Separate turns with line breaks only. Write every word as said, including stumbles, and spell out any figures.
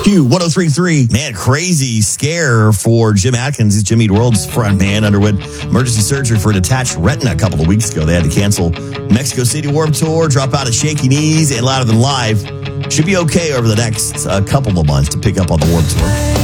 Q one oh three point three. Man, crazy scare for Jim Atkins. He's Jimmy Eat World's front man. Underwent emergency surgery for a detached retina a couple of weeks ago. They had to cancel Mexico City Warped Tour, drop out of Shaky Knees, and Louder Than Live. Should be okay over the next uh, couple of months to pick up on the Warped Tour.